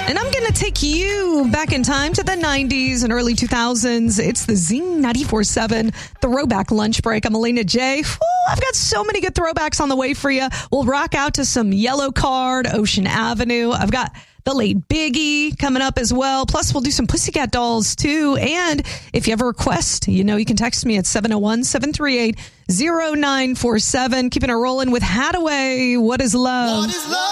And I'm going to take you back in time to the 90s and early 2000s. It's the Zing 94.7 Throwback Lunch Break. I'm Elena J. I've got so many good throwbacks on the way for you. We'll rock out to some Yellow Card, Ocean Avenue. I've got the late Biggie coming up as well. Plus, we'll do some Pussycat Dolls, too. And if you have a request, you can text me at 701-738-0947. Keeping it rolling with Hadaway. What is love? What is love?